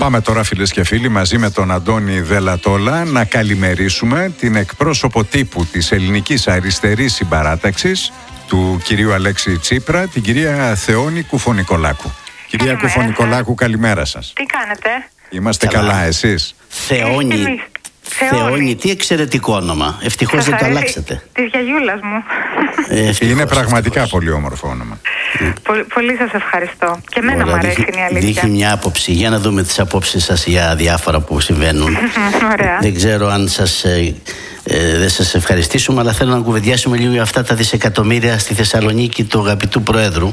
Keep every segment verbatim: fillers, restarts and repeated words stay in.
Πάμε τώρα, φίλες και φίλοι, μαζί με τον Αντώνη Δελατόλα να καλημερίσουμε την εκπρόσωπο τύπου της Ελληνικής Αριστερής Συμπαράταξης του κυρίου Αλέξη Τσίπρα, την κυρία Θεόνη Κουφονικολάκου. Κυρία Κουφονικολάκου, καλημέρα σας. Τι κάνετε? Είμαστε καλά, καλά εσείς? Θεόνη. Θεόνη, τι εξαιρετικό όνομα. Ευτυχώς δεν το αλλάξατε. Της γιαγιούλας μου. Ευτυχώς, είναι πραγματικά ευτυχώς. Πολύ όμορφο όνομα. Πολύ, πολύ σας ευχαριστώ. Και εμένα μου αρέσει, είναι η αλήθεια. Δείχνει μια άποψη. Για να δούμε τις απόψεις σας για διάφορα που συμβαίνουν. Ωραία. Δεν ξέρω αν σας, ε, ε, δεν σας ευχαριστήσουμε, αλλά θέλω να κουβεντιάσουμε λίγο για αυτά τα δισεκατομμύρια στη Θεσσαλονίκη του αγαπητού Προέδρου.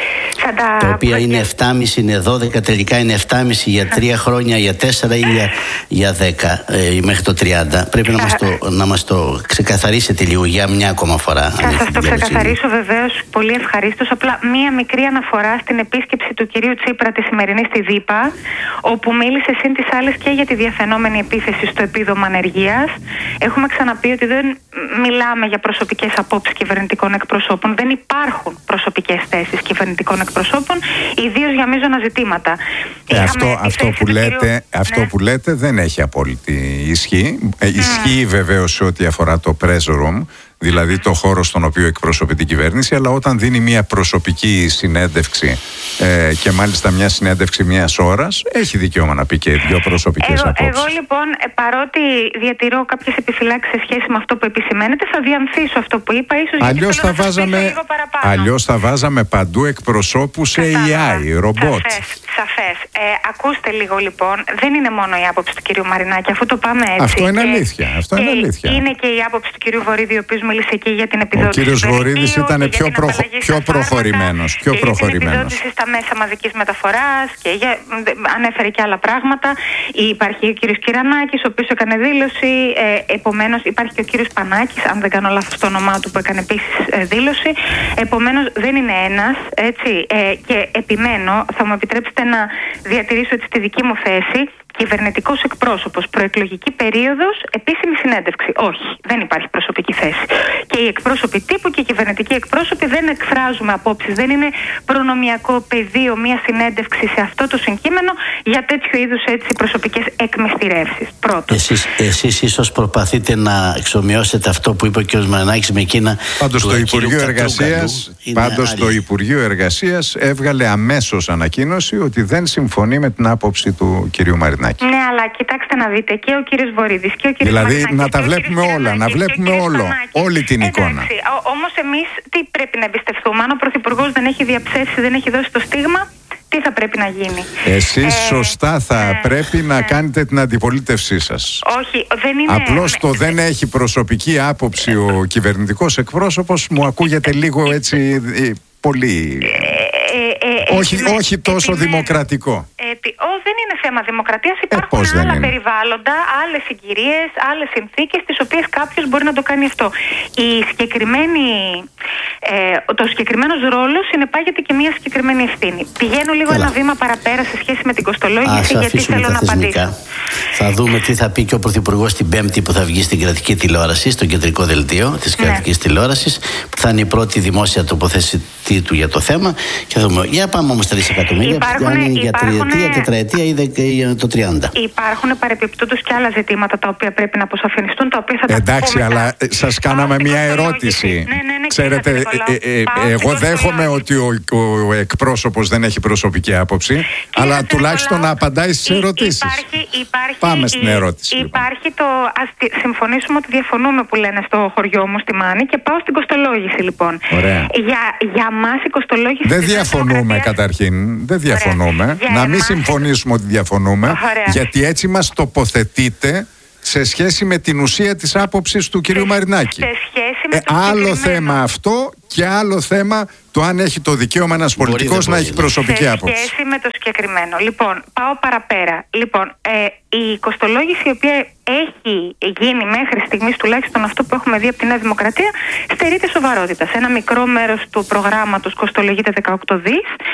Τα, τα οποία είναι επτά κόμμα πέντε, είναι δώδεκα, τελικά είναι επτά κόμμα πέντε για τρία χρόνια, για τέσσερα ή για, για δέκα ε, μέχρι το τριάντα. Πρέπει να μας, το, να μας το ξεκαθαρίσετε λίγο για μια ακόμα φορά. Θα σας το ξεκαθαρίσω βεβαίως πολύ ευχαρίστως. Απλά μία μικρή αναφορά στην επίσκεψη του κυρίου Τσίπρα τη σημερινή στη ΔΥΠΑ, όπου μίλησε συν τις άλλες και για τη διαφαινόμενη επίθεση στο επίδομα ανεργίας. Έχουμε ξαναπεί ότι δεν μιλάμε για προσωπικές απόψεις κυβερνητικών εκπροσώπων. Δεν υπάρχουν προσωπικές θέσεις κυβερνητικών εκπροσώπων, ιδίως για μείζωνα ζητήματα. Ε, αυτό αυτό, που, λέτε, κυρίου... αυτό ναι. που λέτε δεν έχει απόλυτη ισχύ. Ε, ισχύει mm. βεβαίως σε ό,τι αφορά το press room, δηλαδή το χώρο στον οποίο εκπροσωπεί την κυβέρνηση, αλλά όταν δίνει μια προσωπική συνέντευξη ε, και μάλιστα μια συνέντευξη μιας ώρας, έχει δικαίωμα να πει και δύο προσωπικές εγώ, απόψεις. Εγώ λοιπόν, παρότι διατηρώ κάποιες επιφυλάξεις σε σχέση με αυτό που επισημαίνεται, θα διανθίσω αυτό που είπα, ίσως αλλιώς θα, βάζαμε, αλλιώς θα βάζαμε παντού εκπροσώπους σε έι άι, ρομπότ. Σαφές, σαφές. Ε, ακούστε λίγο λοιπόν, δεν είναι μόνο η άποψη του κυρίου Μαρινάκη, αφού το πάμε έτσι. Αυτό είναι αλήθεια. Αυτό είναι, αλήθεια. Είναι και η άποψη του κυρίου Βορίδη, ο οποίος μίλησε εκεί για την επιδότηση. Ο κύριος Βορίδης ήταν πιο, προχω... πιο προχωρημένος. Πιο και προχωρημένος. Για την επιδότηση στα μέσα μαζικής μεταφοράς και για... ανέφερε και άλλα πράγματα. Υπάρχει ο κύριος Κυρανάκης, ο οποίος έκανε δήλωση. Ε, επομένως, υπάρχει και ο κύριος Πανάκης, αν δεν κάνω λάθος το όνομά του, που έκανε επίσης ε, δήλωση. Επομένως, δεν είναι ένας. Έτσι, ε, και επιμένω, θα μου επιτρέψετε να διατηρήσω έτσι τη δική μου θέση. Κυβερνητικός εκπρόσωπος, προεκλογική περίοδος, επίσημη συνέντευξη. Όχι, δεν υπάρχει προσωπική θέση. Και οι εκπρόσωποι τύπου και οι κυβερνητικοί εκπρόσωποι δεν εκφράζουμε απόψεις. Δεν είναι προνομιακό πεδίο μια συνέντευξη σε αυτό το συγκείμενο για τέτοιου είδους έτσι προσωπικές εκμυστηρεύσεις. Πρώτον. Εσείς, εσείς ίσως προσπαθείτε να εξομοιώσετε αυτό που είπε ο κ. Μαρινάκης με εκείνα. Πάντως το Υπουργείο Εργασίας, πάντως το Υπουργείο Εργασίας έβγαλε αμέσως ανακοίνωση ότι δεν συμφωνεί με την άποψη του κ. Μαρινάκη. Ναι, αλλά κοιτάξτε να δείτε, και ο κύριος Βορίδης και ο κύριος Δηλαδή Μαρινάκης, να τα βλέπουμε όλα, να βλέπουμε όλο, όλη την Εντάξει, εικόνα. Όμως εμείς τι πρέπει να εμπιστευτούμε? Αν ο Πρωθυπουργός δεν έχει διαψεύσει, δεν έχει δώσει το στίγμα, τι θα πρέπει να γίνει? Εσείς ε, σωστά θα ε, πρέπει να ε, κάνετε την αντιπολίτευσή σας. Όχι, δεν είναι... Απλώς το δεν έχει προσωπική άποψη ο κυβερνητικός εκπρόσωπος μου ακούγεται λίγο έτσι πολύ... Ε, ε, όχι, ε, όχι τόσο επιμένω. δημοκρατικό. Ε, Ω, δεν είναι θέμα δημοκρατίας. Υπάρχουν ε, άλλα είναι. περιβάλλοντα, άλλες συγκυρίες, άλλες συνθήκες, τις οποίες κάποιος μπορεί να το κάνει αυτό. Η συγκεκριμένη, ε, το συγκεκριμένος ρόλος συνεπάγεται και μια συγκεκριμένη ευθύνη. Πηγαίνω λίγο Έλα. ένα βήμα παραπέρα σε σχέση με την κοστολόγηση, Ας γιατί θέλω να απαντήσω. Θα δούμε τι θα πει και ο Πρωθυπουργός την Πέμπτη που θα βγει στην κρατική τηλεόραση, στο κεντρικό δελτίο της ναι. κρατικής τηλεόρασης, που θα είναι η πρώτη δημόσια τοποθέτηση του για το θέμα. Και θα δούμε. Για πάμε όμως τα δισεκατομμύρια, αν είναι για τριετία, τετραετία ή για το τριάντα. Υπάρχουν παρεπιπτόντως και άλλα ζητήματα τα οποία πρέπει να αποσαφινιστούν, τα οποία θα τα Εντάξει, πούμε. αλλά σας κάναμε μια ερώτηση. Ναι, ναι, ναι, Ξέρετε, ε, ε, ε, εγώ δέχομαι ότι ο, ο εκπρόσωπος δεν έχει προσωπική άποψη, κύριε αλλά τουλάχιστον να απαντάει στις ερωτήσεις. Υπάρχει, υπάρχει, Πάμε στην ερώτηση. Υπάρχει λοιπόν. το. Ας συμφωνήσουμε ότι διαφωνούμε που λένε στο χωριό μου στη Μάνη και πάω στην κοστολόγηση λοιπόν. Ωραία. Για, για μας η κοστολόγηση. Δεν διαφωνούμε δημοκρατίας... καταρχήν. Δεν διαφωνούμε. Για να εμάς... μην συμφωνήσουμε ότι διαφωνούμε. Ωραία. Γιατί έτσι μας τοποθετείτε σε σχέση με την ουσία της άποψης του κυρίου Μαρινάκη. Σε σχέση με ε, το άλλο θέμα αυτό και άλλο θέμα το αν έχει το δικαίωμα ένας πολιτικός να έχει προσωπική σε άποψη. Σε σχέση με το συγκεκριμένο. Λοιπόν, πάω παραπέρα. Λοιπόν, ε, η κοστολόγηση η οποία έχει γίνει μέχρι στιγμής, τουλάχιστον αυτό που έχουμε δει από τη Νέα Δημοκρατία, στερείται σοβαρότητα. Σε ένα μικρό μέρος του προγράμματος κοστολογείται δεκαοκτώ δις.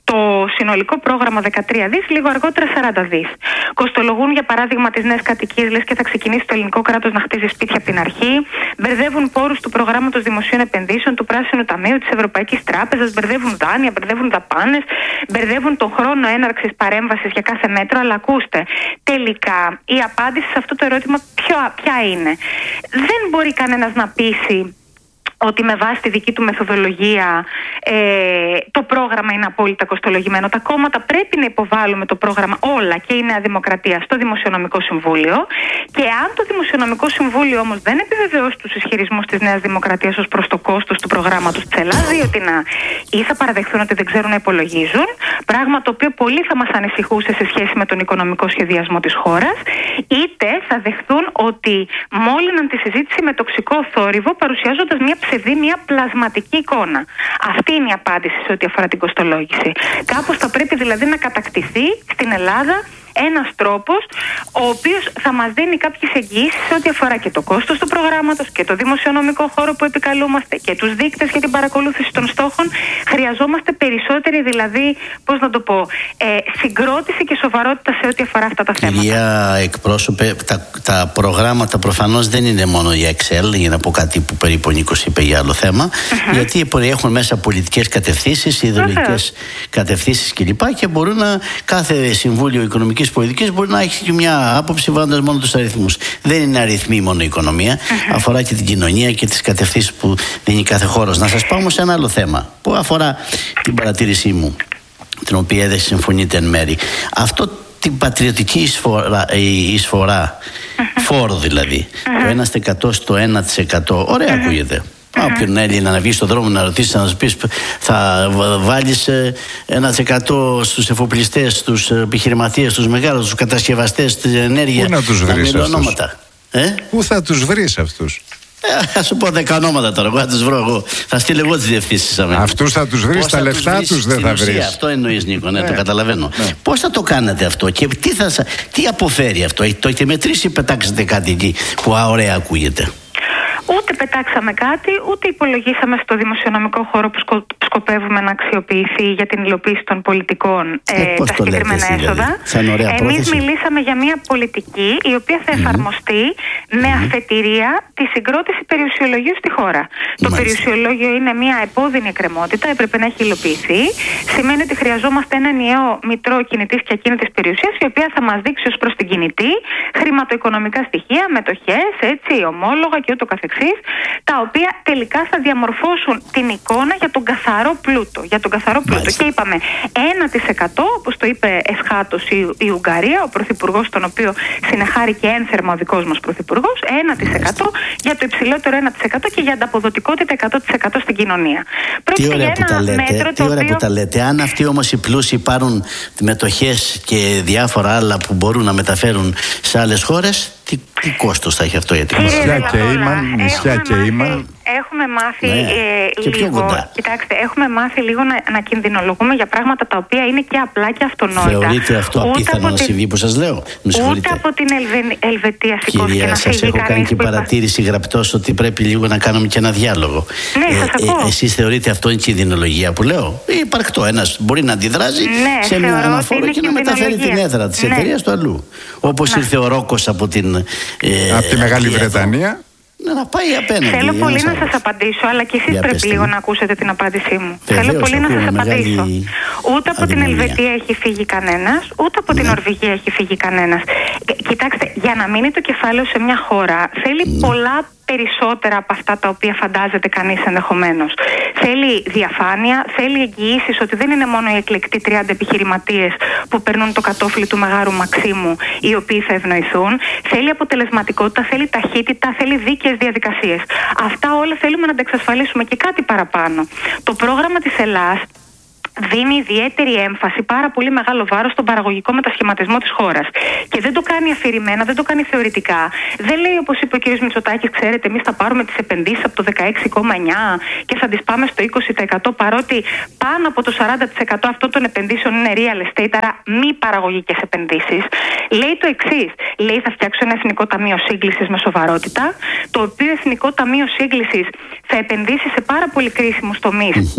το συνολικό πρόγραμμα δεκατρία δις, λίγο αργότερα σαράντα δις. Κοστολογούν για παράδειγμα τις νέες κατοικίες, λες και θα ξεκινήσει το ελληνικό κράτος να χτίζει σπίτια από την αρχή. Μπερδεύουν πόρους του προγράμματος δημοσίων επενδύσεων, του Πράσινου Ταμείου, της Ευρωπαϊκής Τράπεζας, μπερδεύουν δάνεια, μπερδεύουν δαπάνες, μπερδεύουν τον χρόνο έναρξης παρέμβασης για κάθε μέτρο. Αλλά ακούστε, τελικά η απάντηση σε αυτό το ερώτημα ποια, ποια είναι? Δεν μπορεί κανένας να πείσει ότι με βάση τη δική του μεθοδολογία ε, το πρόγραμμα είναι απόλυτα κοστολογημένο. Τα κόμματα πρέπει να υποβάλουμε το πρόγραμμα όλα και η Νέα Δημοκρατία στο Δημοσιονομικό Συμβούλιο, και αν το Δημοσιονομικό Συμβούλιο όμως δεν επιβεβαιώσει τους ισχυρισμούς της Νέας Δημοκρατίας ως προς το κόστος του προγράμματος της Ελλάδας, διότι να ή θα παραδεχθούν ότι δεν ξέρουν να υπολογίζουν, πράγμα το οποίο πολύ θα μας ανησυχούσε σε σχέση με τον οικονομικό σχεδιασμό της χώρας, είτε θα δεχθούν ότι μόλυναν τη συζήτηση με τοξικό θόρυβο, παρουσιάζοντας μια ψευδή, μια πλασματική εικόνα. Αυτή είναι η απάντηση σε ό,τι αφορά την κοστολόγηση. Κάπως θα πρέπει δηλαδή να κατακτηθεί στην Ελλάδα ένας τρόπος ο οποίος θα μας δίνει κάποιες εγγυήσεις σε ό,τι αφορά και το κόστος του προγράμματος και το δημοσιονομικό χώρο που επικαλούμαστε και τους δείκτες για την παρακολούθηση των στόχων. Χρειαζόμαστε περισσότερη, δηλαδή, πώς να το πω, ε, συγκρότηση και σοβαρότητα σε ό,τι αφορά αυτά τα θέματα. Κυρία εκπρόσωπε, τα, τα προγράμματα προφανώς δεν είναι μόνο για Excel, για να πω κάτι που περίπου ο Νίκος είπε για άλλο θέμα, mm-hmm. γιατί περιέχουν μέσα πολιτικές κατευθύνσεις, ιδεολογικές κατευθύνσεις κλπ. Και μπορούν να, κάθε Συμβούλιο Οικονομικής Πολιτικής μπορεί να έχει και μια άποψη βάζοντας μόνο τους αριθμούς. Δεν είναι αριθμοί μόνο η οικονομία, uh-huh. αφορά και την κοινωνία και τις κατευθύνσεις που δίνει κάθε χώρος. Να σας πάω όμως σε ένα άλλο θέμα που αφορά την παρατήρησή μου, την οποία δεν συμφωνείτε εν μέρη. Αυτό την πατριωτική εισφορά, η εισφορά uh-huh. φόρο δηλαδή, uh-huh. το ένα τοις εκατό στο ένα τοις εκατό, ωραία uh-huh. ακούγεται. Όποιον Έλληνα να βγει στον δρόμο να ρωτήσει, να σου πει, θα βάλεις ένα τοις εκατό στους εφοπλιστές, στους επιχειρηματίες, στους μεγάλους, στους κατασκευαστές, της ενέργειας. Πού να τους βρεις αυτούς? Ε? Πού θα τους βρεις αυτούς? Ε, θα σου πω δέκα ονόματα τώρα. Εγώ θα τους βρω εγώ. Θα στείλω εγώ τις διευθύνσεις. Αυτούς θα τους βρεις, τα λεφτά τους δεν θα βρεις. Αυτό εννοείς, Νίκο, ναι, ναι. το καταλαβαίνω. Ναι. Πώς θα το κάνετε αυτό και τι, θα, τι αποφέρει αυτό? Το έχετε μετρήσει ή πετάξετε κάτι εκεί που ωραία ακούγεται? Ούτε πετάξαμε κάτι, ούτε υπολογίσαμε στο δημοσιονομικό χώρο που σκο... σκοπεύουμε να αξιοποιηθεί για την υλοποίηση των πολιτικών ε, ε, τα συγκεκριμένα έσοδα. Δηλαδή. Εμείς μιλήσαμε για μια πολιτική η οποία θα εφαρμοστεί mm-hmm. με αφετηρία τη συγκρότηση περιουσιολογίου στη χώρα. Μάλιστα. Το περιουσιολόγιο είναι μια επώδυνη εκκρεμότητα, έπρεπε να έχει υλοποιηθεί. Σημαίνει ότι χρειαζόμαστε ένα ενιαίο μητρό κινητής και ακίνητης περιουσίας, η οποία θα μας δείξει ως προς την κινητή χρηματοοικονομικά στοιχεία, μετοχές, έτσι, ομόλογα και ούτω καθεξής, τα οποία τελικά θα διαμορφώσουν την εικόνα για τον καθαρό πλούτο. Για τον καθαρό πλούτο. Μάλιστα. Και είπαμε ένα τοις εκατό, όπως το είπε εσχάτως η, η Ουγγαρία, ο πρωθυπουργός, τον οποίο συνεχάρει και ένθερμα ο δικός μας πρωθυπουργός, ένα τοις εκατό για το υψηλότερο ένα τοις εκατό και για ανταποδοτικότητα εκατό τοις εκατό στην κοινωνία. Τι ωραία που τα λέτε, τι ωραία που τα λέτε. Αν αυτοί όμως οι πλούσιοι πάρουν μετοχές και διάφορα άλλα που μπορούν να μεταφέρουν σε άλλες χώρες, τι, τι κόστος θα έχει αυτό για την νησιά και Ήμαν, νησιά και Ήμαν. Έχουμε μάθει ναι. ε, λίγο, κοιτάξτε, έχουμε μάθει λίγο να, να κινδυνολογούμε για πράγματα τα οποία είναι και απλά και αυτονόητα. Θεωρείτε αυτό ούτε απίθανο να συμβεί που σας λέω? Ούτε από την Ελβε, Ελβετία σηκώθηκε Κυρία, να σας έχω κάνει και παρατήρηση γραπτός ότι πρέπει λίγο να κάνουμε και ένα διάλογο. Ναι, σας ακούω. Ε, εσείς θεωρείτε αυτό είναι κινδυνολογία που λέω? Υπαρκτό, ένας μπορεί να αντιδράσει ναι, σε μια αναφορά και να μεταφέρει την έδρα της ναι. εταιρείας του αλλού. Όπως ναι. ήρθε ο Ρόκος από την ε, από τη Μεγάλη Βρετανία. Να πάει απέναντι. Θέλω πολύ να σας απαντήσω, αλλά και εσείς πρέπει λίγο να ακούσετε την απάντησή μου. Βεβαίως, Θέλω πολύ να σας απαντήσω. Ούτε από αδυναμία. την Ελβετία έχει φύγει κανένας, ούτε από ναι. την Νορβηγία έχει φύγει κανένας. Κοιτάξτε, για να μείνει το κεφάλαιο σε μια χώρα θέλει ναι. πολλά περισσότερα από αυτά τα οποία φαντάζεται κανείς ενδεχομένως. Θέλει διαφάνεια, θέλει εγγυήσεις ότι δεν είναι μόνο οι εκλεκτοί τριάντα επιχειρηματίες που περνούν το κατόφλι του Μεγάρου Μαξίμου οι οποίοι θα ευνοηθούν. Θέλει αποτελεσματικότητα, θέλει ταχύτητα, θέλει δίκαιες διαδικασίες. Αυτά όλα θέλουμε να τα εξασφαλίσουμε και κάτι παραπάνω. Το πρόγραμμα της Ελλάς δίνει ιδιαίτερη έμφαση, πάρα πολύ μεγάλο βάρος στον παραγωγικό μετασχηματισμό της χώρας. Και δεν το κάνει αφηρημένα, δεν το κάνει θεωρητικά. Δεν λέει, όπως είπε ο κ. Μητσοτάκης, ξέρετε, εμείς θα πάρουμε τις επενδύσεις από το δεκαέξι κόμμα εννιά τοις εκατό και θα τις πάμε στο είκοσι τοις εκατό, παρότι πάνω από το σαράντα τοις εκατό αυτών των επενδύσεων είναι real estate, άρα μη παραγωγικές επενδύσεις. Λέει το εξής. Λέει, θα φτιάξω ένα εθνικό ταμείο σύγκλησης με σοβαρότητα, το οποίο εθνικό ταμείο σύγκλησης θα επενδύσει σε πάρα πολύ κρίσιμους τομείς. Mm-hmm.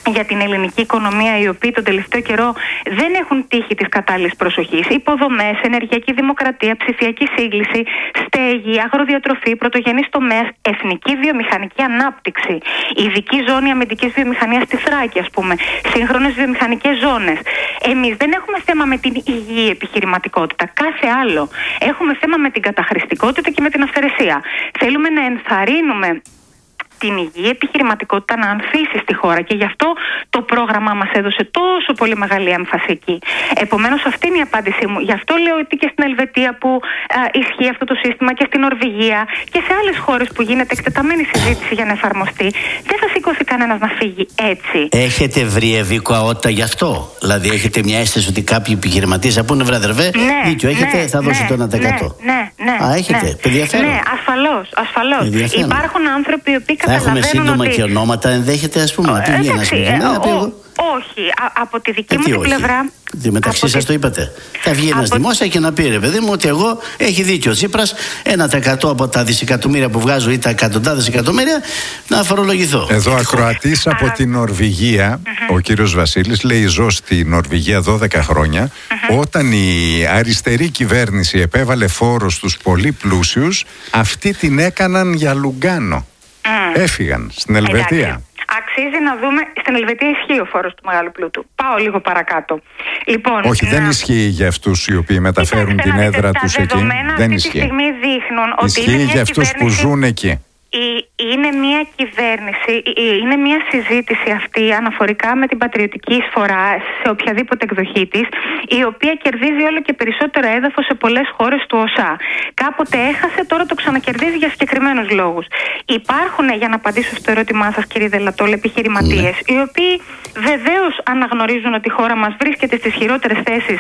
για την ελληνική οικονομία, οι οποίοι τον τελευταίο καιρό δεν έχουν τύχει της κατάλληλης προσοχής. Υποδομές, ενεργειακή δημοκρατία, ψηφιακή σύγκληση, στέγη, αγροδιατροφή, πρωτογενής τομέας, εθνική βιομηχανική ανάπτυξη, ειδική ζώνη αμυντικής βιομηχανίας στη Θράκη, ας πούμε, σύγχρονες βιομηχανικές ζώνες. Εμείς δεν έχουμε θέμα με την υγιή επιχειρηματικότητα. Κάθε άλλο. Έχουμε θέμα με την καταχρηστικότητα και με την αυθαιρεσία. Θέλουμε να ενθαρρύνουμε την υγιή επιχειρηματικότητα να ανθίσει στη χώρα και γι' αυτό το πρόγραμμά μας έδωσε τόσο πολύ μεγάλη έμφαση εκεί. Επομένως, αυτή είναι η απάντησή μου. Γι' αυτό λέω ότι και στην Ελβετία που α, ισχύει αυτό το σύστημα και στην Νορβηγία και σε άλλες χώρες που γίνεται εκτεταμένη συζήτηση για να εφαρμοστεί, δεν θα σηκωθεί κανένας να φύγει έτσι. Έχετε βρει ευήκο αότητα γι' αυτό? Δηλαδή, έχετε μια αίσθηση ότι κάποιοι επιχειρηματίες θα πούνε βραδερβέ, ναι, δίκιο έχετε, ναι, θα δώσει ναι, το ένα τοις εκατό. Ναι, ναι, ναι. Α, έχετε. Ναι, ενδιαφέρον. Ναι, ασφαλώς. ασφαλώς. Υπάρχουν άνθρωποι οι οποίοι θα έχουμε σύντομα ότι... και ονόματα, ενδέχεται, ας πούμε, να πει εντάξει, ένας ε, να πει ο, εγώ. όχι, α, από τη δική ε, μου την όχι. πλευρά. Δι, μεταξύ σας τη... το είπατε. Θα βγει ένας από... δημόσια και να πει, ρε παιδί μου, ότι εγώ έχει δίκιο ο Τσίπρας, ένα τοις εκατό από τα δισεκατομμύρια που βγάζω ή τα εκατοντάδες εκατομμύρια να φορολογηθώ. Εδώ ακροατής από την Νορβηγία, mm-hmm. ο κύριος Βασίλης, λέει: ζω στη Νορβηγία δώδεκα χρόνια. Mm-hmm. Όταν η αριστερή κυβέρνηση επέβαλε φόρο στους πολύ πλούσιους, αυτοί την έκαναν για Λουγκάνο. Mm. Έφυγαν στην Ελβετία. Εντάξει. Αξίζει να δούμε. Στην Ελβετία ισχύει ο φόρος του μεγάλου πλούτου. Πάω λίγο παρακάτω. Λοιπόν, όχι, να... δεν ισχύει για αυτούς οι οποίοι μεταφέρουν την έδρα τους εκεί. Δεν ισχύει. Αυτή τη στιγμή δείχνουν ότι ισχύει είναι μια για αυτούς κυβέρνηση... που ζουν εκεί. Είναι μια κυβέρνηση, είναι μια συζήτηση αυτή αναφορικά με την πατριωτική εισφορά σε οποιαδήποτε εκδοχή της, η οποία κερδίζει όλο και περισσότερο έδαφος σε πολλές χώρες του ΟΣΑ. Κάποτε έχασε, τώρα το ξανακερδίζει για συγκεκριμένους λόγους. Υπάρχουν, για να απαντήσω στο ερώτημά σας κύριε Δελατόλ, επιχειρηματίες, οι οποίοι βεβαίως αναγνωρίζουν ότι η χώρα μας βρίσκεται στις χειρότερες θέσεις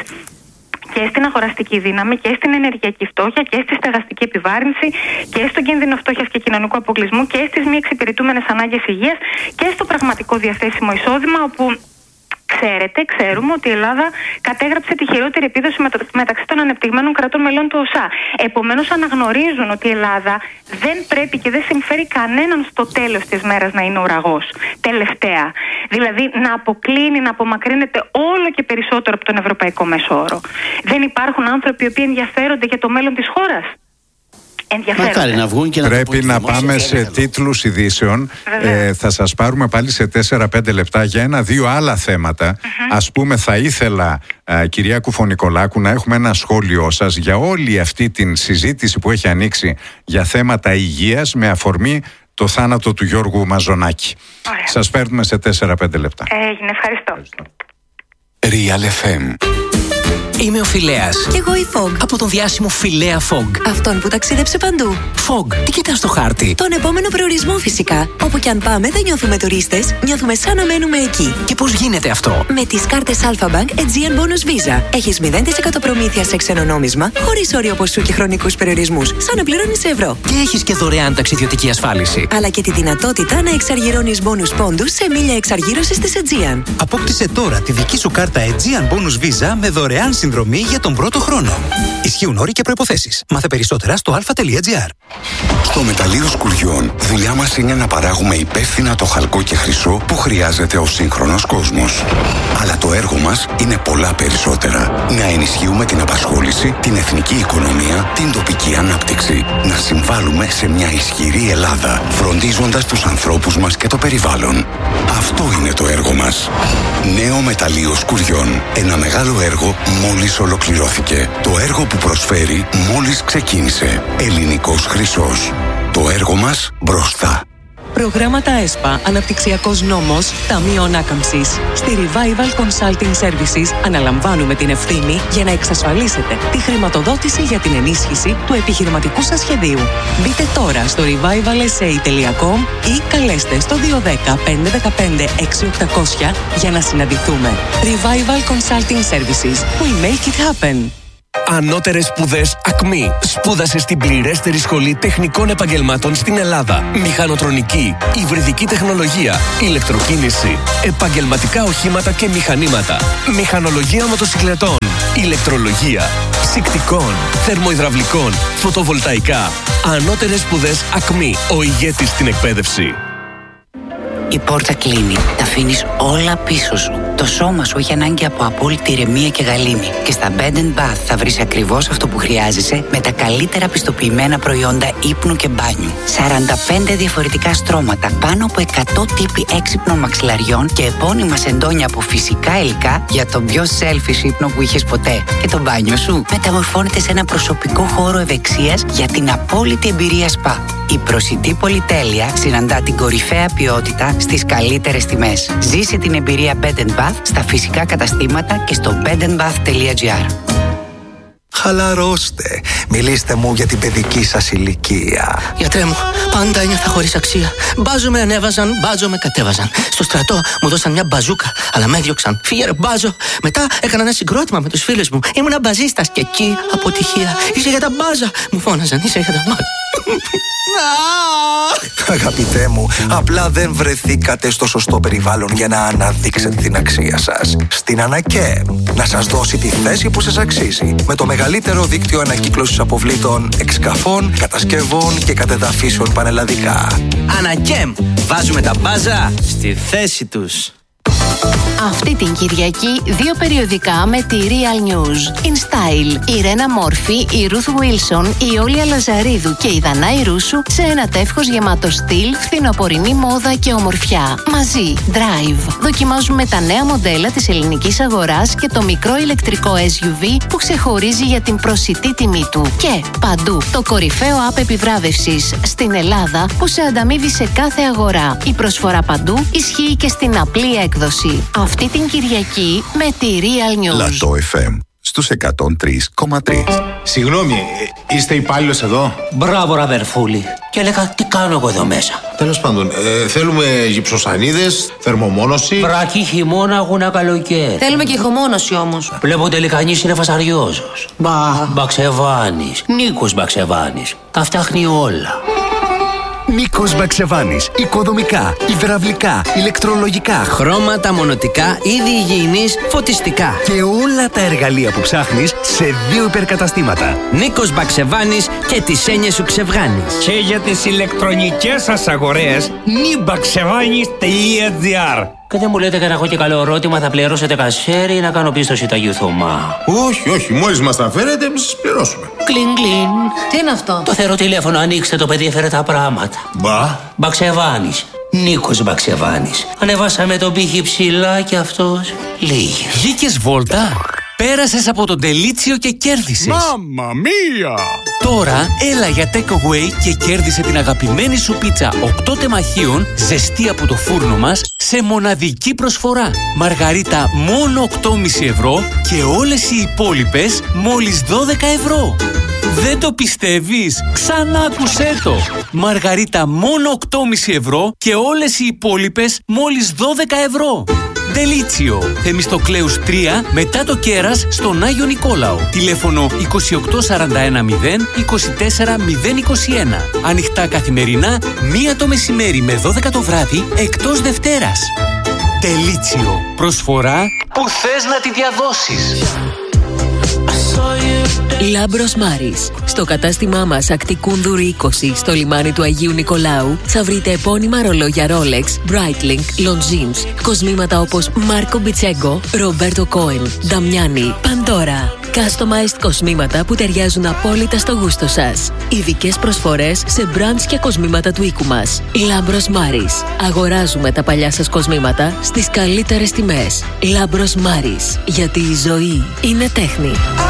και στην αγοραστική δύναμη και στην ενεργειακή φτώχεια και στη στεγαστική επιβάρυνση και στον κίνδυνο φτώχειας και κοινωνικού αποκλεισμού και στις μη εξυπηρετούμενες ανάγκες υγείας και στο πραγματικό διαθέσιμο εισόδημα, όπου ξέρετε, ξέρουμε ότι η Ελλάδα κατέγραψε τη χειρότερη επίδοση μεταξύ των ανεπτυγμένων κρατών μελών του ΟΣΑ. Επομένως, αναγνωρίζουν ότι η Ελλάδα δεν πρέπει και δεν συμφέρει κανέναν στο τέλος της μέρας να είναι ουραγός. Τελευταία. Δηλαδή, να αποκλίνει, να απομακρύνεται όλο και περισσότερο από τον ευρωπαϊκό μέσο όρο. Δεν υπάρχουν άνθρωποι οι οποίοι ενδιαφέρονται για το μέλλον της χώρας. Μακάρι να βγουν και να πρέπει να πάμε σε τίτλους ειδήσεων. ε, Θα σας πάρουμε πάλι σε τέσσερα πέντε λεπτά για ένα-δύο άλλα θέματα. Mm-hmm. Ας πούμε, θα ήθελα, α, κυρία Κουφωνικολάκου, να έχουμε ένα σχόλιο σας για όλη αυτή την συζήτηση που έχει ανοίξει για θέματα υγείας με αφορμή το θάνατο του Γιώργου Μαζονάκη. Ωραία. Σας παίρνουμε σε τέσσερα πέντε λεπτά. Έγινε, ευχαριστώ. Real εφ εμ. Είμαι ο Φιλέας. Κι εγώ η Fog. Από τον διάσημο Φιλέα Fog. Αυτόν που ταξίδεψε παντού. Fog, τι κοιτάς στο χάρτη? Τον επόμενο προορισμό φυσικά. Όπου κι αν πάμε δεν νιώθουμε τουρίστες, νιώθουμε σαν να μένουμε εκεί. Και πώς γίνεται αυτό? Με τις κάρτες Alpha Bank Aegean Bonus Visa. Έχεις μηδέν τοις εκατό προμήθεια σε ξένο νόμισμα, χωρίς όριο ποσού και χρονικούς περιορισμούς, σαν να πληρώνεις ευρώ. Και έχεις και δωρεάν ταξιδιωτική ασφάλιση. Αλλά και τη δυνατότητα να εξαργυρώνεις bonus πόντους σε μίλια εξαργύρωσης της Aegean. Απόκτησε τώρα τη δική σου κάρτα Aegean Bonus Visa με δωρεάν συνδρομή για τον πρώτο χρόνο. Ισχύουν όροι και προϋποθέσεις. Μάθε περισσότερα στο αλφα.gr. Στο Μεταλλείο Σκουριών, δουλειά μας είναι να παράγουμε υπεύθυνα το χαλκό και χρυσό που χρειάζεται ο σύγχρονος κόσμος. Αλλά το έργο μας είναι πολλά περισσότερα. Να ενισχύουμε την απασχόληση, την εθνική οικονομία, την τοπική ανάπτυξη. Να συμβάλλουμε σε μια ισχυρή Ελλάδα, φροντίζοντας τους ανθρώπους μας και το περιβάλλον. Αυτό είναι το έργο μας. Νέο Μεταλλείο Σκουριών. Ένα μεγάλο έργο μόλις ολοκληρώθηκε. Το έργο που προσφέρει μόλις ξεκίνησε. Ελληνικός χρυσός. Το έργο μας μπροστά. Προγράμματα ΕΣΠΑ, Αναπτυξιακός Νόμος, Ταμείο Ανάκαμψης. Στη Revival Consulting Services αναλαμβάνουμε την ευθύνη για να εξασφαλίσετε τη χρηματοδότηση για την ενίσχυση του επιχειρηματικού σας σχεδίου. Μπείτε τώρα στο revival s a dot com ή καλέστε στο δύο ένα μηδέν πέντε ένα πέντε έξι οκτακόσια για να συναντηθούμε. Revival Consulting Services. We make it happen. Ανώτερες σπουδές ΑΚΜΗ. Σπούδασε στην πληρέστερη σχολή τεχνικών επαγγελμάτων στην Ελλάδα. Μηχανοτρονική, υβριδική τεχνολογία, ηλεκτροκίνηση, επαγγελματικά οχήματα και μηχανήματα, μηχανολογία μοτοσυκλετών, ηλεκτρολογία, ψυκτικών, θερμοϊδραυλικών, φωτοβολταϊκά. Ανώτερες σπουδές ΑΚΜΗ. Ο ηγέτης στην εκπαίδευση. Η πόρτα κλείνει. Τα αφήνεις όλα πίσω σου. Το σώμα σου έχει ανάγκη από απόλυτη ηρεμία και γαλήνη. Και στα Bed and Bath θα βρεις ακριβώς αυτό που χρειάζεσαι με τα καλύτερα πιστοποιημένα προϊόντα ύπνου και μπάνιου. σαράντα πέντε διαφορετικά στρώματα, πάνω από εκατό τύποι έξυπνων μαξιλαριών και επώνυμα σεντόνια από φυσικά υλικά για τον πιο selfish ύπνο που είχες ποτέ. Και το μπάνιο σου μεταμορφώνεται σε ένα προσωπικό χώρο ευεξίας για την απόλυτη εμπειρία σπα. Η προσιτή πολυτέλεια συναντά την κορυφαία ποιότητα στις καλύτερες τιμές. Ζήσε την εμπειρία Bed and Bath στα φυσικά καταστήματα και στο bed and bath τελεία gr. Χαλαρώστε. Μιλήστε μου για την παιδική σας ηλικία. Γιατρέ μου, πάντα ένιωθα χωρίς αξία. Μπάζο με ανέβαζαν, μπάζο με κατέβαζαν. Στο στρατό μου δώσαν μια μπαζούκα, αλλά με έδιωξαν. Φύγε ρε μπάζο. Μετά έκανα ένα συγκρότημα με τους φίλους μου. Ήμουνα μπαζίστας και εκεί αποτυχία. Είσαι για τα μπάζα. Μου φώναζαν, είσαι για τα μπάζα. Αγαπητέ μου, απλά δεν βρεθήκατε στο σωστό περιβάλλον για να αναδείξετε την αξία σας. Στην ΑΝΑΚΕΜ να σας δώσει τη θέση που σας αξίζει, με το μεγαλύτερο δίκτυο ανακύκλωσης αποβλήτων, εξκαφών, κατασκευών και κατεδαφίσεων πανελλαδικά. ΑΝΑΚΕΜ, βάζουμε τα μπάζα στη θέση τους. Αυτή την Κυριακή δύο περιοδικά με τη Real News. In Style, η Ρένα Μόρφη, η Ruth Wilson, η Όλια Λαζαρίδου και η Δανάη Ρούσου σε ένα τεύχος γεμάτο στυλ, φθινοπορεινή μόδα και ομορφιά. Μαζί, Drive. Δοκιμάζουμε τα νέα μοντέλα της ελληνικής αγοράς και το μικρό ηλεκτρικό ες γιου βι που ξεχωρίζει για την προσιτή τιμή του. Και παντού, το κορυφαίο app επιβράβευσης στην Ελλάδα που σε ανταμείβει σε κάθε αγορά. Η προσφορά παντού ισχύει και στην απλή έκδοση. Αυτή την Κυριακή με τη Real News. Λατό εφ εμ στους εκατόν τρία κόμμα τρία. Συγγνώμη, είστε υπάλληλος εδώ? Μπράβο, ραδερφούλη. Και έλεγα, τι κάνω εγώ εδώ μέσα. Τέλος πάντων, ε, θέλουμε γυψοσανίδες, θερμομόνωση. Βρακή, χειμώνα, γούνα, καλοκαίρι. Θέλουμε και ηχομόνωση όμως. Βλέπω τελικά κανείς είναι φασαριόζος. Μπα. Μπαξεβάνης. Νίκος Μπαξεβάνης. Τα φτιάχνει όλα. Νίκος Μπαξεβάνης. Οικοδομικά, υδραυλικά, ηλεκτρολογικά, χρώματα, μονοτικά, είδη υγιεινής, φωτιστικά. Και όλα τα εργαλεία που ψάχνεις σε δύο υπερκαταστήματα. Νίκος Μπαξεβάνης και τις έννοιες σου ξεβγάνεις. Και για τις ηλεκτρονικές σας αγορές, νιμπαξεβάνης τελεία gr. Και δεν μου λέτε και να έχω και καλό ερώτημα, θα πληρώσετε κασέρι ή να κάνω πίστοση τα Θωμά? Όχι, όχι, μόλις μας τα φέρετε, εμείς σας πληρώσουμε. Κλιν, κλιν. Τι είναι αυτό? Το θεωρώ τηλέφωνο, ανοίξτε το παιδί, έφερε τα πράγματα. Μπα. Μπαξεβάνης. Νίκος Μπαξεβάνης. Ανεβάσαμε τον πύχη ψηλά και αυτός λίγη. Βγήκες βόλτα? Πέρασες από τον Τελίτσιο και κέρδισες. Μάμμα μία! Τώρα έλα για takeaway και κέρδισε την αγαπημένη σου πίτσα οκτώ τεμαχίων ζεστή από το φούρνο μας σε μοναδική προσφορά. Μαργαρίτα μόνο οκτώ κόμμα πέντε ευρώ και όλες οι υπόλοιπες μόλις δώδεκα ευρώ. Δεν το πιστεύεις? Ξανά άκουσέ το. Μαργαρίτα μόνο οκτώ κόμμα πέντε ευρώ και όλες οι υπόλοιπες μόλις δώδεκα ευρώ. Τελίτσιο, Θεμιστοκλέους τρία, μετά το κέρας στον Άγιο Νικόλαο. Τηλέφωνο είκοσι οκτώ σαράντα ένα μηδέν είκοσι τέσσερα μηδέν είκοσι ένα. Ανοιχτά καθημερινά, μία το μεσημέρι με δώδεκα το βράδυ, εκτός Δευτέρας. Τελίτσιο, προσφορά που θες να τη διαδώσεις. Λάμπρος Μάρης. Στο κατάστημά μας Ακτικούνδουρη είκοσι στο λιμάνι του Αγίου Νικολάου θα βρείτε επώνυμα ρολόγια Rolex, Breitling, Longines, κοσμήματα όπως Μάρκο Μπιτσέγκο, Ρομπέρτο Κόεν, Νταμιάνι, Παντόρα. Customized κοσμήματα που ταιριάζουν απόλυτα στο γούστο σας. Ειδικές προσφορές σε brands και κοσμήματα του οίκου μας. Λάμπρος Μάρης. Αγοράζουμε τα παλιά σας κοσμήματα στις καλύτερες τιμές. Λάμπρος Μάρης. Γιατί η ζωή είναι τέχνη.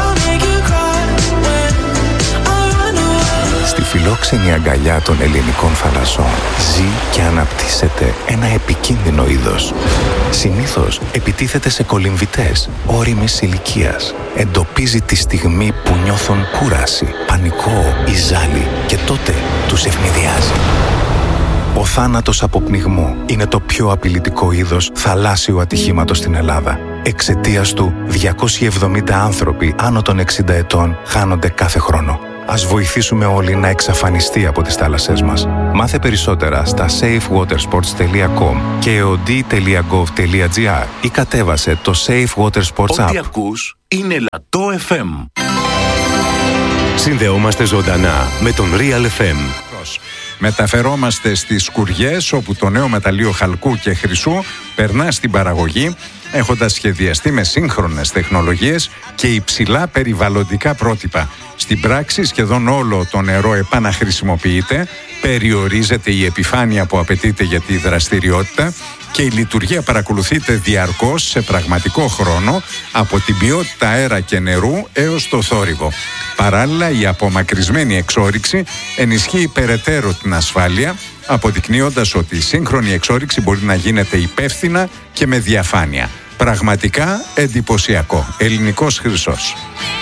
Στη φιλόξενη αγκαλιά των ελληνικών θαλασσών ζει και αναπτύσσεται ένα επικίνδυνο είδος. Συνήθως επιτίθεται σε κολυμβητές όριμης ηλικίας. Εντοπίζει τη στιγμή που νιώθουν κούραση, πανικό ή ζάλι και τότε τους ευνηδιάζει. Ο θάνατος από πνιγμό είναι το πιο απειλητικό είδος θαλάσσιου ατυχήματος στην Ελλάδα. Εξαιτίας του, διακόσιοι εβδομήντα άνθρωποι άνω των εξήντα ετών χάνονται κάθε χρόνο. Ας βοηθήσουμε όλοι να εξαφανιστεί από τις θάλασσές μας. Μάθε περισσότερα στα safe water sports τελεία com και ο ντι τελεία γκοβ τελεία gr ή κατέβασε το Safe Water Sports App. Ό,τι ακούς είναι Λατό εφ εμ. Συνδεόμαστε ζωντανά με τον Real εφ εμ. Μεταφερόμαστε στις Σκουριές, όπου το νέο μεταλλείο χαλκού και χρυσού περνά στην παραγωγή, έχοντας σχεδιαστεί με σύγχρονες τεχνολογίες και υψηλά περιβαλλοντικά πρότυπα. Στην πράξη σχεδόν όλο το νερό επαναχρησιμοποιείται, περιορίζεται η επιφάνεια που απαιτείται για τη δραστηριότητα και η λειτουργία παρακολουθείται διαρκώς σε πραγματικό χρόνο, από την ποιότητα αέρα και νερού έως το θόρυβο. Παράλληλα, η απομακρυσμένη εξόρυξη ενισχύει περαιτέρω την ασφάλεια, αποδεικνύοντας ότι η σύγχρονη εξόρυξη μπορεί να γίνεται υπεύθυνα και με διαφάνεια. Πραγματικά εντυπωσιακό. Ελληνικός χρυσός.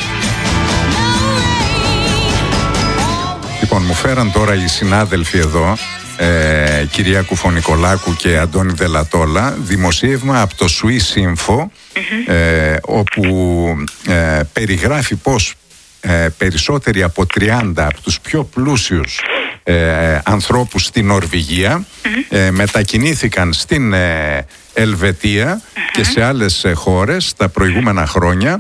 Λοιπόν, μου φέραν τώρα οι συνάδελφοι εδώ, ε, κυρία Κουφονικολάκου και Αντώνη Δελατόλα, δημοσίευμα από το Swiss Info, mm-hmm. ε, όπου ε, περιγράφει πως ε, περισσότεροι από τριάντα από τους πιο πλούσιους ε, ανθρώπους στην Νορβηγία mm-hmm. ε, μετακινήθηκαν στην ε, Ελβετία mm-hmm. και σε άλλες ε, χώρες τα προηγούμενα χρόνια,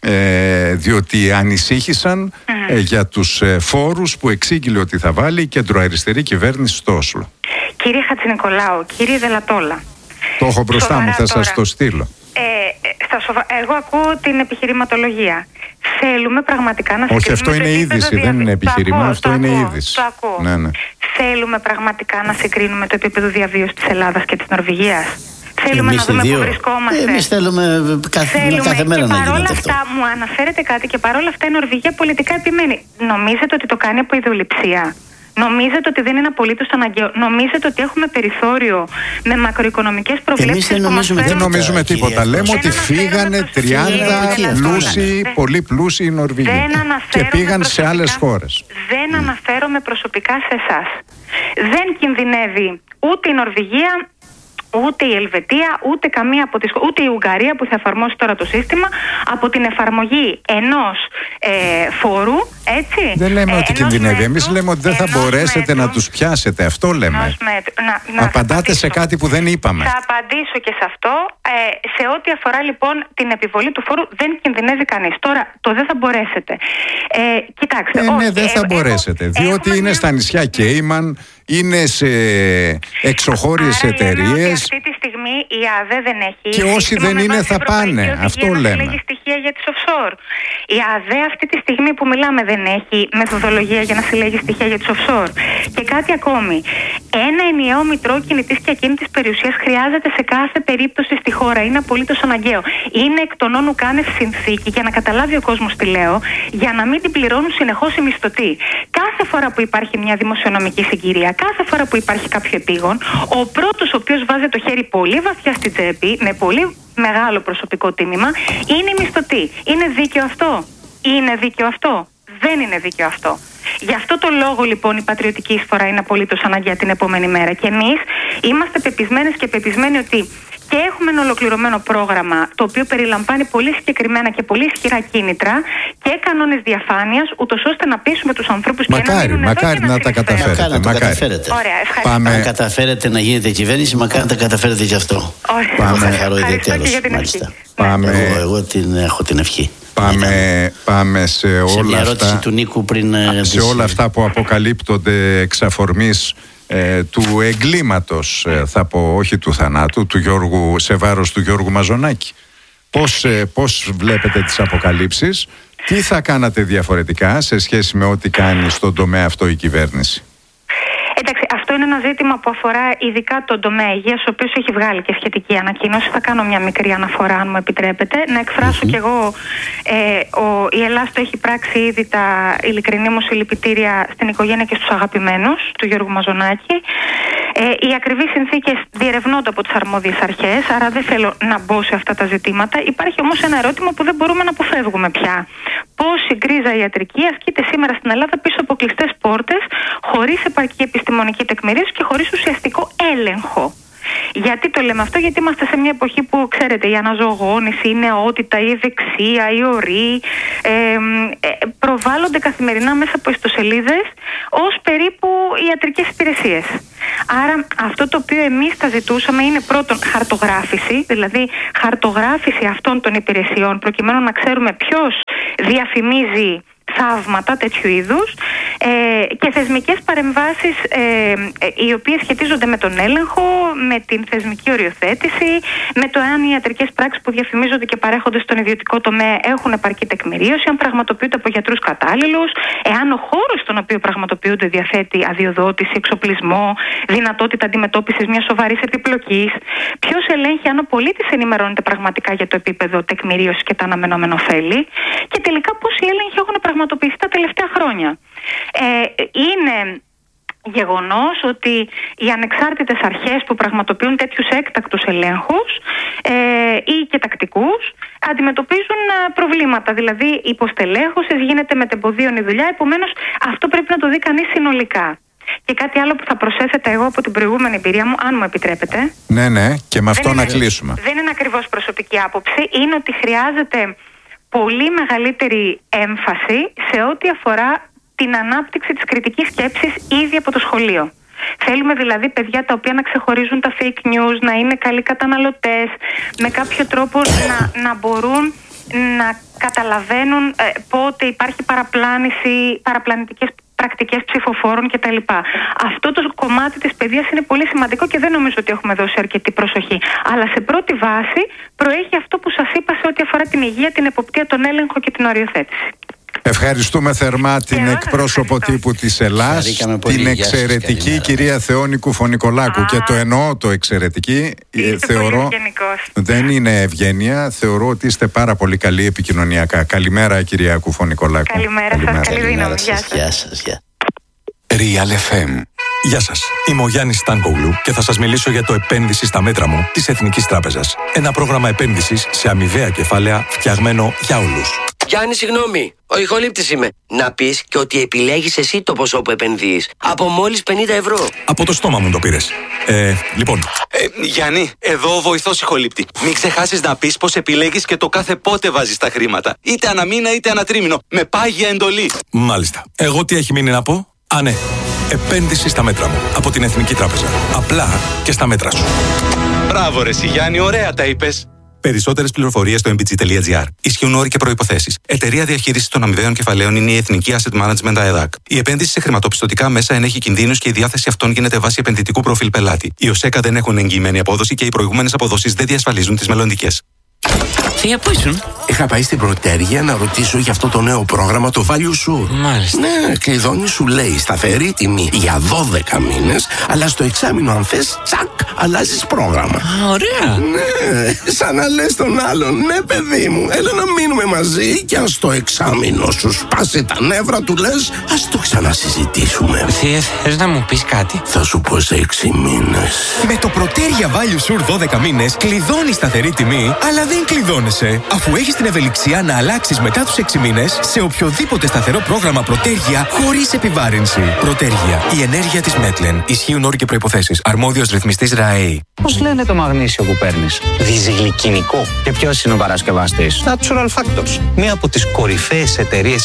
Ε, διότι ανησύχησαν mm. ε, για τους ε, φόρους που εξήγηλε ότι θα βάλει η κεντροαριστερή κυβέρνηση στο Όσλο. Κύριε Χατζηνικολάου, κύριε Δελατόλα, το έχω μπροστά μου, θα σας το στείλω. ε, στα σοβα... Εγώ ακούω την επιχειρηματολογία. Θέλουμε πραγματικά να συγκρίνουμε. Όχι, αυτό είναι είδηση, δια... δεν είναι επιχείρημα, αυτό το είναι ακούω, είδηση. Το ακούω. Ναι, ναι. Θέλουμε πραγματικά να συγκρίνουμε το επίπεδο διαβίωσης της Ελλάδας και της Νορβηγίας. Θέλουμε εμείς να δούμε δύο. πού βρισκόμαστε. Εμείς θέλουμε κάθε, θέλουμε. κάθε μέρα και να γίνεται αυτό. Αυτά, μου αναφέρετε κάτι και παρόλα αυτά η Νορβηγία πολιτικά επιμένει. Νομίζετε ότι το κάνει από ιδεολειψία? Νομίζετε ότι δεν είναι απολύτως αναγκαίο? Νομίζετε ότι έχουμε περιθώριο με μακροοικονομικές προβλέψεις? δεν νομίζουμε, δεν νομίζουμε τίποτα. Λέμε ότι φύγανε τριάντα πλούσιοι, πολύ πλούσιοι οι Νορβηγοί και πήγαν σε άλλες χώρες. Δεν αναφέρομαι προσωπικά σε εσάς. Δεν κινδυνεύει ούτε η Νορβηγία, ούτε η Ελβετία, ούτε καμία από τις, ούτε η Ουγγαρία που θα εφαρμόσει τώρα το σύστημα, από την εφαρμογή ενός ε, φόρου, έτσι. Δεν λέμε ε, ότι κινδυνεύει. μέτρου, Εμείς λέμε ότι δεν θα μπορέσετε μέτρου, να τους πιάσετε. Αυτό λέμε. Να, να Απαντάτε σε κάτι που δεν είπαμε. Θα απαντήσω και σε αυτό. Ε, σε ό,τι αφορά λοιπόν την επιβολή του φόρου, δεν κινδυνεύει κανείς. Τώρα, το δεν θα μπορέσετε. Ε, κοιτάξτε. Ε, όχι, ναι, δεν θα ε, μπορέσετε. Ε, διότι είναι στα νησιά Κέιμαν, είναι σε εξωχώριες εταιρείες. Αυτή τη στιγμή η ΑΔΕ δεν έχει. Και όσοι δεν είναι θα πάνε. Αυτό λέμε. Συλλέγει στοιχεία για τις offshore. Η ΑΔΕ αυτή τη στιγμή που μιλάμε δεν έχει μεθοδολογία για να συλλέγει στοιχεία για τις offshore. Και κάτι ακόμη. Ένα ενιαίο μητρό κινητής και ακίνητης περιουσίας χρειάζεται σε κάθε περίπτωση στη χώρα. Είναι απολύτως αναγκαίο. Είναι εκ των όνου κάνευ συνθήκη, για να καταλάβει ο κόσμος τι λέω, για να μην την πληρώνουν συνεχώς οι μισθωτοί. Κάθε φορά που υπάρχει μια δημοσιονομική συγκυρία, κάθε φορά που υπάρχει κάποιο επίγον, ο πρώτος ο οποίος βάζει το χέρι πολύ βαθιά στην τσέπη, με πολύ μεγάλο προσωπικό τίμημα, είναι οι μισθωτοί. Είναι δίκαιο αυτό? Είναι δίκαιο αυτό? Δεν είναι δίκαιο αυτό. Γι' αυτό το λόγο λοιπόν η πατριωτική εισφορά είναι απολύτως αναγκαία την επόμενη μέρα. Και εμείς είμαστε πεπισμένες και πεπισμένοι ότι και έχουμε ένα ολοκληρωμένο πρόγραμμα το οποίο περιλαμβάνει πολύ συγκεκριμένα και πολύ ισχυρά κίνητρα και κανόνες διαφάνειας, ούτως ώστε να πείσουμε τους ανθρώπους μακάρι, και να μείνουν μακάρι εδώ και να, να τα καταφέρετε. Μακάρι να τα καταφέρετε. Ωραία, ευχαριστώ. Πάμε... Αν καταφέρετε να γίνετε κυβέρνηση, μακάρι να τα καταφέρετε και αυτό. Ωραία. Πάμε. Θα χαρώ Ευχαριστώ ιδιαίτερως, και για την μάλιστα. ευχή. Πάμε... Εγώ, εγώ την, έχω την ευχή. Πάμε, πάμε σε όλα σε μια ερώτηση αυτά, του Νίκου πριν, σε όλα αυτά που αποκαλύπτονται εξ αφορμής ε, του εγκλήματος, ε, θα πω, όχι του θανάτου, του Γιώργου, σε βάρος του Γιώργου Μαζονάκη. Πώς, ε, πώς βλέπετε τις αποκαλύψεις, τι θα κάνατε διαφορετικά σε σχέση με ό,τι κάνει στον τομέα αυτό η κυβέρνηση? Εντάξει, αυτό είναι ένα ζήτημα που αφορά ειδικά τον τομέα υγείας, ο οποίος έχει βγάλει και σχετική ανακοίνωση. Θα κάνω μια μικρή αναφορά, αν μου επιτρέπετε. Να εκφράσω κι εγώ, ε, ο, η Ελλάδα το έχει πράξει ήδη τα ειλικρινή μου συλληπιτήρια στην οικογένεια και στους αγαπημένους του Γιώργου Μαζονάκη. Ε, οι ακριβείς συνθήκες διερευνώνται από τις αρμόδιες αρχές, άρα δεν θέλω να μπω σε αυτά τα ζητήματα. Υπάρχει όμως ένα ερώτημα που δεν μπορούμε να αποφεύγουμε πια. Πώς η γκρίζα ιατρική ασκείται σήμερα στην Ελλάδα πίσω από κλειστές πόρτες, χωρίς επαρκή επιστημονική τεκμηρίωση και χωρίς ουσιαστικό έλεγχο? Γιατί το λέμε αυτό? Γιατί είμαστε σε μια εποχή που, ξέρετε, η αναζωογόνηση, η νεότητα, η ευεξία, η ορή ε, ε, προβάλλονται καθημερινά μέσα από ιστοσελίδες ως περίπου ιατρικές υπηρεσίες. Άρα αυτό το οποίο εμείς θα ζητούσαμε είναι πρώτον χαρτογράφηση, δηλαδή χαρτογράφηση αυτών των υπηρεσιών, προκειμένου να ξέρουμε ποιος διαφημίζει θαύματα τέτοιου είδους. Ε, και θεσμικές παρεμβάσεις ε, ε, οι οποίες σχετίζονται με τον έλεγχο, με την θεσμική οριοθέτηση, με το εάν οι ιατρικές πράξεις που διαφημίζονται και παρέχονται στον ιδιωτικό τομέα έχουν επαρκή τεκμηρίωση, αν πραγματοποιούνται από γιατρούς κατάλληλους, εάν ο χώρος στον οποίο πραγματοποιούνται διαθέτει αδειοδότηση, εξοπλισμό, δυνατότητα αντιμετώπισης μιας σοβαρής επιπλοκής, ποιος ελέγχει αν ο πολίτης ενημερώνεται πραγματικά για το επίπεδο τεκμηρίωσης και τα αναμενόμενα ωφέλη, και τελικά πώς οι έλεγχοι έχουν πραγματοποιηθεί τα τελευταία χρόνια. Ε, είναι γεγονός ότι οι ανεξάρτητες αρχές που πραγματοποιούν τέτοιους έκτακτους ελέγχους ε, ή και τακτικούς αντιμετωπίζουν προβλήματα. Δηλαδή η υποστελέχωση γίνεται μετεμποδίων η δουλειά, επομένως αυτό πρέπει να το δει κανείς συνολικά. Και κάτι άλλο που θα προσέθετα εγώ από την προηγούμενη εμπειρία μου, αν μου επιτρέπετε. Ναι, ναι, και με αυτό δεν να είναι, κλείσουμε. Δεν είναι ακριβώς προσωπική άποψη, είναι ότι χρειάζεται πολύ μεγαλύτερη έμφαση σε ό,τι αφορά την ανάπτυξη της κριτικής σκέψης ήδη από το σχολείο. Θέλουμε δηλαδή παιδιά τα οποία να ξεχωρίζουν τα fake news, να είναι καλοί καταναλωτές, με κάποιο τρόπο να, να μπορούν να καταλαβαίνουν ε, πότε υπάρχει παραπλάνηση, παραπλανητικές πρακτικές ψηφοφόρων κτλ. Αυτό το κομμάτι της παιδείας είναι πολύ σημαντικό και δεν νομίζω ότι έχουμε δώσει αρκετή προσοχή. Αλλά σε πρώτη βάση προέχει αυτό που σας είπα σε ό,τι αφορά την υγεία, την εποπτεία, τον έλεγχο και την οριοθέτηση. Ευχαριστούμε θερμά την yeah, εκπρόσωπο τύπου της Ελλάς, την εξαιρετική σας, κυρία Θεόνη Κουφωνικολάκου. Ah. Και το εννοώ το εξαιρετική. Ε, θεωρώ δεν είναι ευγένεια. Θεωρώ ότι είστε πάρα πολύ καλή επικοινωνιακά. Καλημέρα, κυρία Κουφωνικολάκου. Καλημέρα, καλημέρα σας, καλή δύναμη. Γεια σας. Real εφ εμ. Γεια σας, είμαι ο Γιάννης Στάνκογλου και θα σας μιλήσω για το επένδυση στα μέτρα μου της Εθνικής Τράπεζας. Ένα πρόγραμμα επένδυσης σε αμοιβαία κεφάλαια φτιαγμένο για όλους. Γιάννη, συγγνώμη, ο ηχολήπτης είμαι. Να πεις και ότι επιλέγεις εσύ το ποσό που επενδύεις. Από μόλις πενήντα ευρώ. Από το στόμα μου το πήρες. Ε, λοιπόν. Ε, Γιάννη, εδώ ο βοηθός ηχολήπτη. Μην ξεχάσεις να πεις πως επιλέγεις και το κάθε πότε βάζεις τα χρήματα. Είτε αναμήνα είτε ανατρίμηνο. Με πάγια εντολή. Μάλιστα. Εγώ τι έχει μείνει να πω? Α, ναι. Επένδυση στα μέτρα μου. Από την Εθνική Τράπεζα. Απλά και στα μέτρα σου. Μπράβο, ρε Γιάννη, ωραία τα είπες. Περισσότερες πληροφορίες στο εμ μπι τζι τελεία τζι άρ. Ισχύουν όροι και προϋποθέσεις. Εταιρεία διαχείρισης των αμοιβαίων κεφαλαίων είναι η Εθνική Asset Management ΑΕΔΑΚ. Η επένδυση σε χρηματοπιστωτικά μέσα ενέχει κινδύνους και η διάθεση αυτών γίνεται βάσει επενδυτικού προφίλ πελάτη. Οι ΟΣΕΚΑ δεν έχουν εγγυημένη απόδοση και οι προηγούμενες αποδόσεις δεν διασφαλίζουν τις μελλοντικές. Θεία, πού ήσουν? Είχα πάει στην Πρωτέργεια να ρωτήσω για αυτό το νέο πρόγραμμα, το Value Sure. Μάλιστα. Ναι, κλειδώνει, σου λέει σταθερή τιμή για δώδεκα μήνες, αλλά στο εξάμηνο, αν θες, τσακ, αλλάζεις πρόγραμμα. Α, ωραία. Ναι, σαν να λες τον άλλον, ναι, παιδί μου, έλα να μείνουμε μαζί και αν στο εξάμηνο σου σπάσει τα νεύρα, του λες, ας το ξανασυζητήσουμε. Θεία, θες να μου πεις κάτι? Θα σου πω σε έξι μήνες. Με το Πρωτέργεια Value Sure δώδεκα μήνες κλειδώνει σταθερή τιμή, αλλά δεν κλειδώνεσαι, αφού έχεις την ευελιξία να αλλάξεις μετά τους έξι μήνες σε οποιοδήποτε σταθερό πρόγραμμα Πρωτέργεια χωρίς επιβάρυνση. Πρωτέργεια, η ενέργεια της Μέτλεν. Ισχύουν όροι και προϋποθέσεις. Αρμόδιος ρυθμιστής ΡΑΕ. Πώς λένε το μαγνήσιο που παίρνεις? Διζυγλικινικό. Και ποιος είναι ο παρασκευαστής? Natural Factors. Μία από τις κορυφαίες εταιρείες